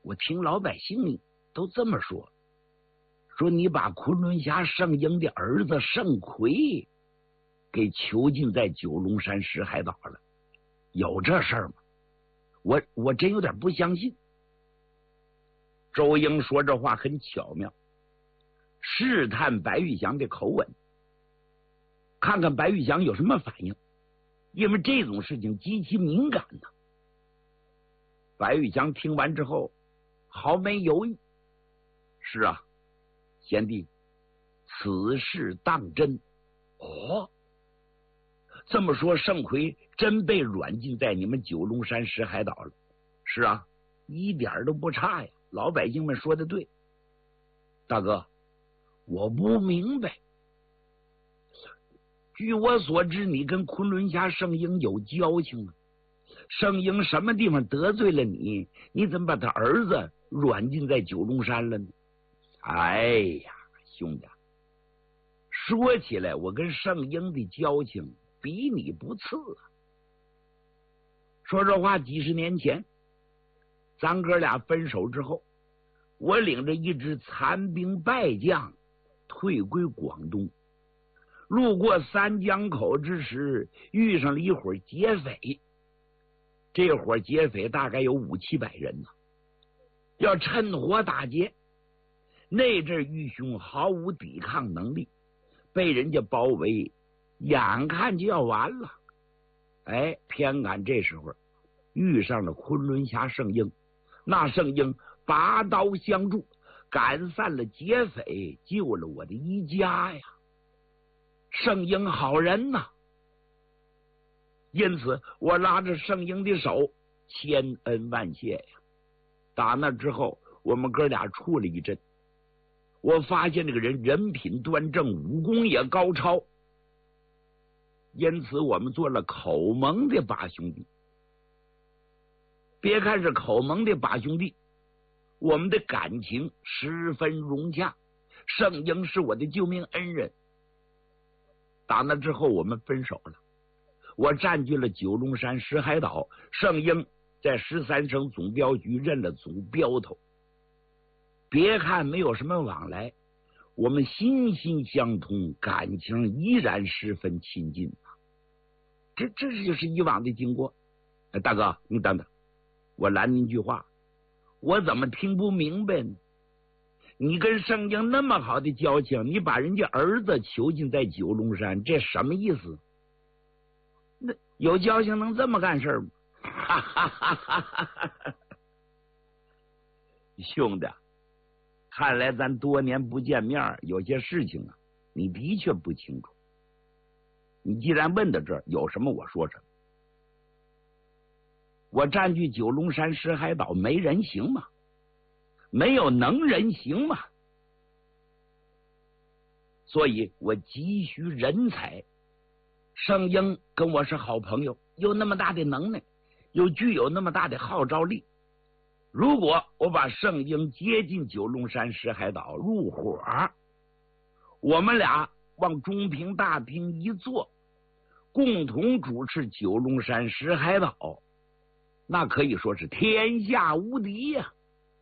我听老百姓都这么说，说你把昆仑侠圣婴的儿子圣魁给囚禁在九龙山石海岛了，有这事儿吗？我真有点不相信。周英说这话很巧妙，试探白玉祥的口吻，看看白玉祥有什么反应，因为这种事情极其敏感呢。白玉祥听完之后毫没犹豫，是啊，贤弟，此事当真。哦，这么说圣魁真被软禁在你们九龙山石海岛了？是啊，一点都不差呀，老百姓们说的对。大哥，我不明白，据我所知，你跟昆仑侠圣婴有交情啊，圣婴什么地方得罪了你，你怎么把他儿子软禁在九龙山了呢？哎呀，兄弟，说起来我跟圣婴的交情比你不次啊。说这话几十年前，咱哥俩分手之后，我领着一支残兵败将退归广东，路过三江口之时，遇上了一伙劫匪。这伙劫匪大概有500-700人呢，要趁火打劫。那阵愚兄毫无抵抗能力，被人家包围，眼看就要完了。哎，偏赶这时候遇上了昆仑侠圣婴，那圣婴拔刀相助，赶散了劫匪，救了我的一家呀。圣婴好人呐，因此我拉着圣婴的手，千恩万谢呀。打那之后，我们哥俩处了一阵，我发现这个人人品端正，武功也高超，因此我们做了口盟的8兄弟。别看是口盟的8兄弟，我们的感情十分融洽。圣婴是我的救命恩人。打那之后我们分手了，我占据了九龙山石海岛，圣婴在13省总镖局任了总镖头。别看没有什么往来，我们心心相通，感情依然十分亲近啊。这就是以往的经过。哎，大哥，你等等，我拦您句话，我怎么听不明白呢？你跟圣婴那么好的交情，你把人家儿子囚禁在九龙山，这什么意思？那有交情能这么干事吗？哈哈哈哈哈！兄弟，看来咱多年不见面，有些事情啊，你的确不清楚。你既然问到这儿，有什么我说什么。我占据九龙山石海岛没人行吗？没有能人行吗？所以我急需人才。圣婴跟我是好朋友，有那么大的能耐，又具有那么大的号召力。如果我把圣婴接进九龙山石海岛入伙，我们俩往中平大厅一坐，共同主持九龙山石海岛，那可以说是天下无敌呀。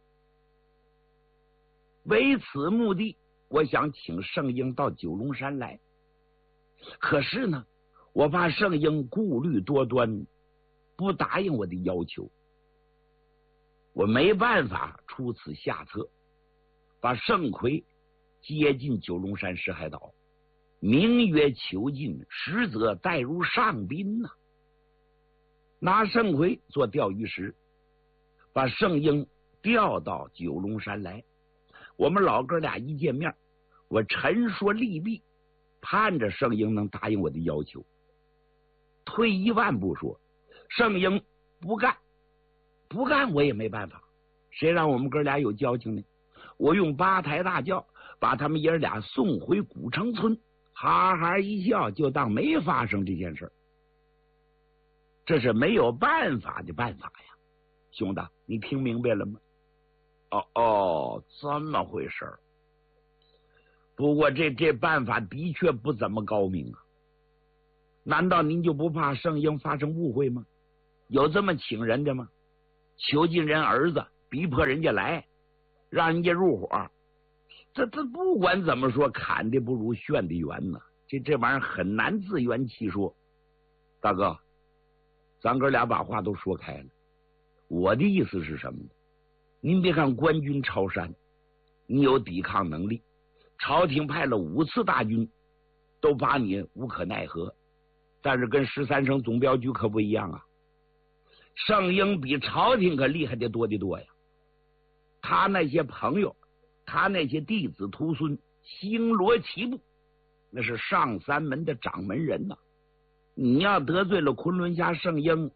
为此目的，我想请圣婴到九龙山来。可是呢，我怕圣婴顾虑多端，不答应我的要求。我没办法出此下策，把圣魁接进九龙山石海岛，名曰囚禁，实则带入上宾呐。拿圣魁做钓鱼石，把圣婴调到九龙山来。我们老哥俩一见面，我陈说利弊，盼着圣婴能答应我的要求。退一万步说，圣婴不干我也没办法，谁让我们哥俩有交情呢？我用8抬大轿把他们爷俩送回古城村，哈哈一笑，就当没发生这件事。这是没有办法的办法呀。兄弟，你听明白了吗？哦，这么回事儿。不过这办法的确不怎么高明啊。难道您就不怕圣婴发生误会吗？有这么请人的吗？囚禁人儿子， 逼迫人家来，让人家入伙。这不管怎么说，砍的不如炫的圆呢。这玩意儿很难自圆其说。大哥，咱哥俩把话都说开了。我的意思是什么呢？您别看官军超山，你有抵抗能力，朝廷派了5次大军，都把你无可奈何。但是跟13省总镖局可不一样啊，圣英比朝廷可厉害的多得多呀。他那些朋友，他那些弟子徒孙星罗棋布，那是上3门的掌门人呐。你要得罪了昆仑峡圣英，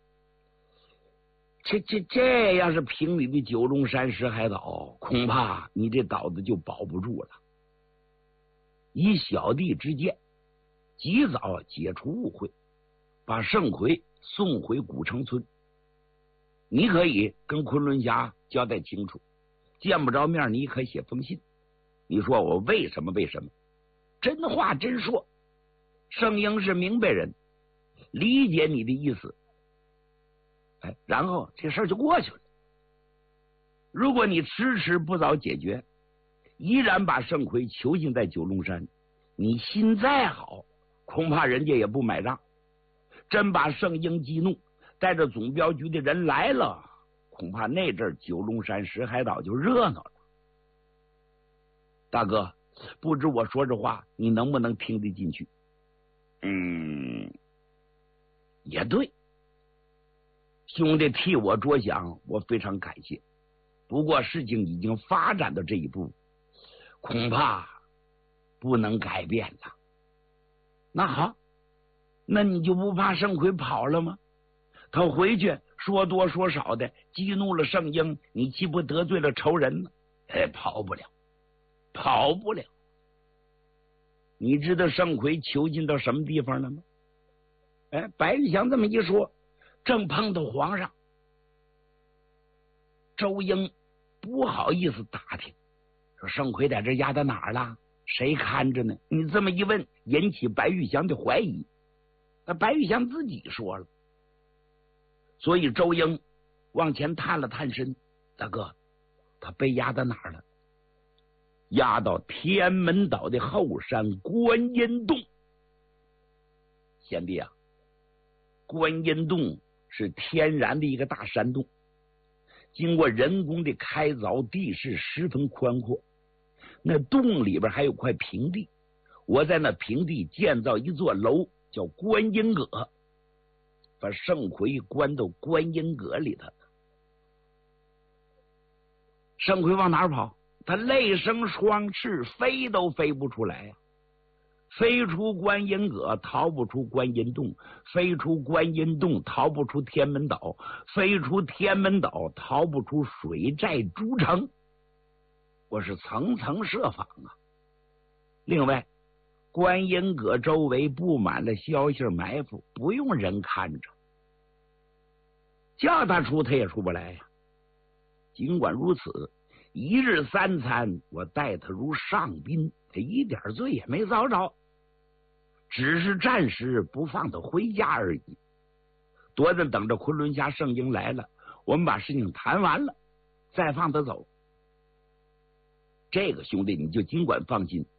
这要是凭你的九龙山石海岛，恐怕你这岛子就保不住了。以小弟之见，及早解除误会，把圣魁送回古城村。你可以跟昆仑峡交代清楚，见不着面你可写封信，你说我为什么，真话真说。圣英是明白人，理解你的意思，然后这事儿就过去了。如果你迟不早解决，依然把圣魁囚禁在九龙山，你心再好，恐怕人家也不买账。真把圣英激怒，带着总镖局的人来了，恐怕那阵九龙山石海岛就热闹了。大哥，不知我说这话你能不能听得进去？也对，兄弟替我着想，我非常感谢。不过事情已经发展到这一步，恐怕不能改变了。那好，那你就不怕圣魁跑了吗？他回去说多说少的激怒了圣英，你岂不得罪了仇人呢？跑不了。你知道圣魁囚禁到什么地方了吗？白玉祥这么一说，正碰到皇上。周英不好意思打听，说圣魁在这压到哪儿了？谁看着呢？你这么一问，引起白玉祥的怀疑。那白玉祥自己说了，所以周英往前探了探身，大哥，他被压到哪儿了？压到天门岛的后山观音洞。贤弟啊，观音洞是天然的一个大山洞，经过人工的开凿，地势十分宽阔。那洞里边还有块平地，我在那平地建造一座楼，叫观音阁，把圣魁关到观音阁里头。圣魁往哪儿跑？他累生双翅，飞都飞不出来呀！飞出观音阁，逃不出观音洞；飞出观音洞，逃不出天门岛；飞出天门岛，逃不出水寨诸城。我是层层设防啊！另外，观音阁周围布满了消息埋伏，不用人看着，叫他出他也出不来呀。尽管如此，一日3餐，我待他如上宾，他一点罪也没遭着，只是暂时不放他回家而已。多着等着昆仑峡圣英来了，我们把事情谈完了，再放他走。这个兄弟你就尽管放心。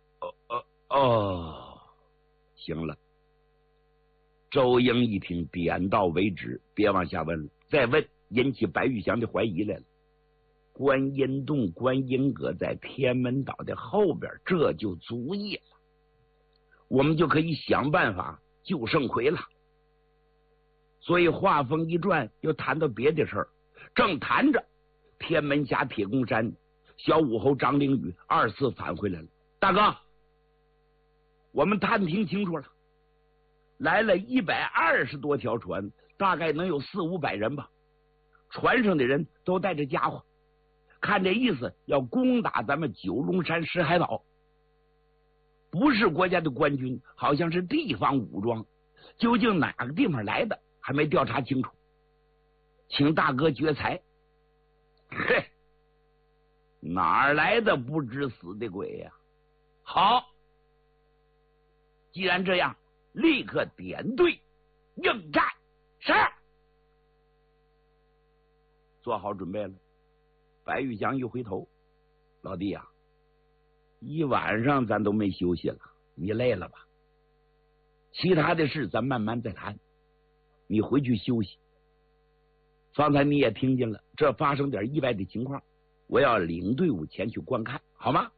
行了。周英一听，点到为止，别往下问了，再问引起白玉祥的怀疑来了。观音洞、观音阁在天门岛的后边，这就足矣了。我们就可以想办法救圣魁了。所以话锋一转，又谈到别的事儿。正谈着，天门峡铁公山小武侯张灵宇2次返回来了。大哥，我们探听清楚了，来了120多条船，大概能有400-500人吧。船上的人都带着家伙，看这意思要攻打咱们九龙山石海岛。不是国家的官军，好像是地方武装，究竟哪个地方来的还没调查清楚，请大哥决裁。嘿，哪儿来的不知死的鬼呀？好，既然这样，立刻点队应战。是，做好准备了。 白玉祥一回头，老弟呀，一晚上咱都没休息了，你累了吧？其他的事咱慢慢再谈，你回去休息。方才你也听见了，这发生点意外的情况，我要领队伍前去观看，好吗？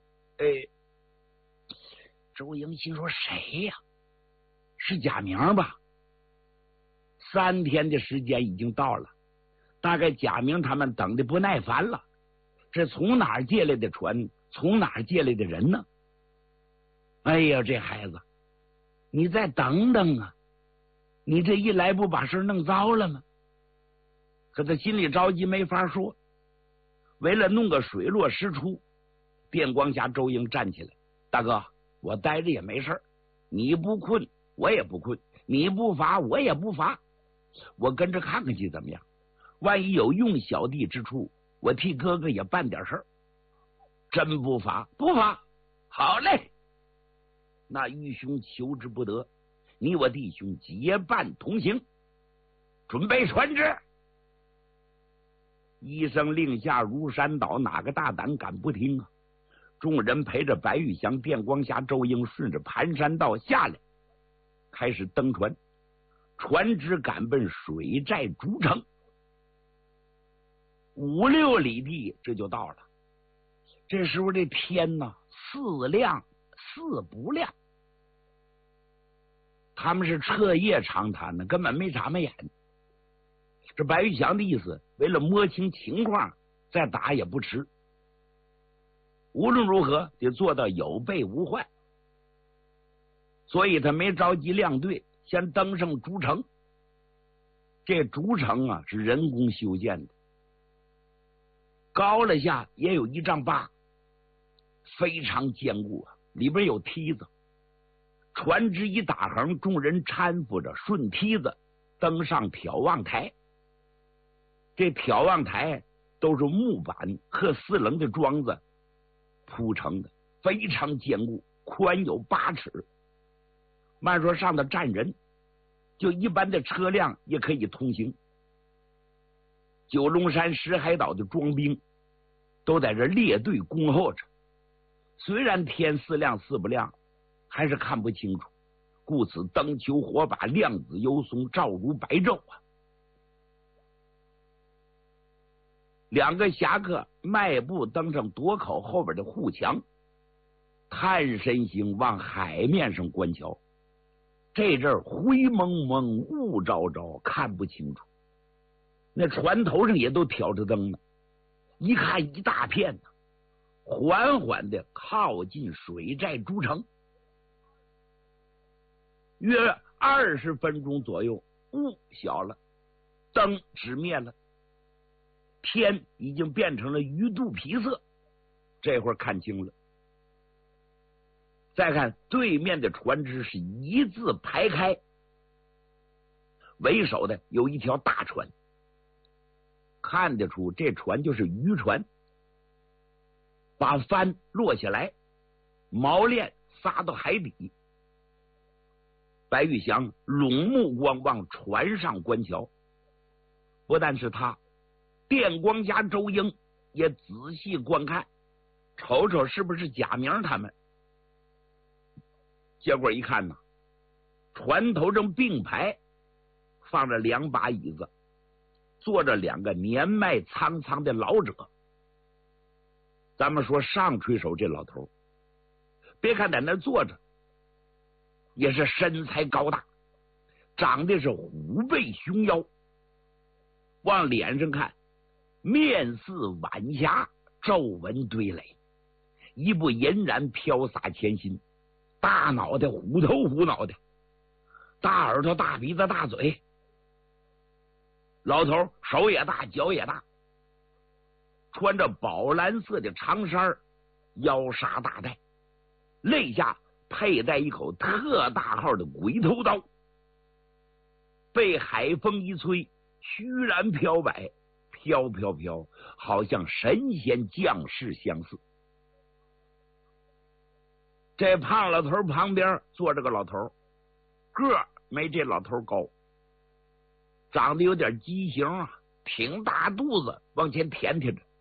周英心说谁呀？是贾明吧？3天的时间已经到了，大概贾明他们等的不耐烦了。这从哪儿借来的船，从哪儿借来的人呢？哎呀，这孩子，你再等等啊！你这一来不把事弄糟了吗？可他心里着急，没法说。为了弄个水落石出，电光侠周英站起来：“大哥，我待着也没事，你不困我也不困，你不罚我也不罚，我跟着看看去怎么样？万一有用小弟之处，我替哥哥也办点事儿。真不罚？不罚。好嘞，那愚兄求之不得，你我弟兄结伴同行，准备船只。”一声令下如山倒，哪个大胆敢不听啊？众人陪着白玉祥、电光侠、周英顺着盘山道下来，开始登船。船只赶奔水寨主城，5、6里地，这就到了。这时候这天呢，4亮4不亮，他们是彻夜长谈呢，根本没眨巴眼。这白玉祥的意思，为了摸清情况，再打也不迟。无论如何得做到有备无患，所以他没着急亮队，先登上竹城。这竹城啊是人工修建的，高了下也有1丈8，非常坚固啊，里边有梯子。船只一打横，众人搀扶着顺梯子登上眺望台。这眺望台都是木板和4棱的桩子铺成的，非常坚固，宽有8尺。慢说上头站人，就一般的车辆也可以通行。九龙山石海岛的庄兵都在这列队恭候着。虽然天4亮4不亮，还是看不清楚，故此灯球火把，亮子幽松，照如白昼啊。2个侠客迈步登上垛口后边的护墙，探身形往海面上观瞧。这阵灰蒙蒙雾昭昭，看不清楚，那船头上也都挑着灯呢。一看一大片呢，缓缓的靠近水寨诸城。约20分钟左右，雾小了，灯只灭了，天已经变成了鱼肚皮色，这会儿看清了。再看对面的船只是一字排开，为首的有一条大船，看得出这船就是渔船，把帆落下来，锚链撒到海底。白玉祥拢目光往船上观瞧，不但是他，电光侠周英也仔细观看，瞅瞅是不是贾明他们。结果一看呢，船头上并排放着2把椅子，坐着2个年迈苍苍的老者。咱们说上吹手这老头，别看在那坐着，也是身材高大，长得是虎背熊腰，往脸上看，面似晚霞，皱纹堆垒，一部银然飘洒前心，大脑袋虎头虎脑袋，大耳朵大鼻子大嘴。老头手也大脚也大，穿着宝蓝色的长衫，腰纱大带，肋下佩戴一口特大号的鬼头刀，被海风一吹，虚然飘摆，飘飘飘，好像神仙降世相似。这胖老头旁边坐着个老头，个儿没这老头高，长得有点畸形啊，挺大肚子往前舔舔着，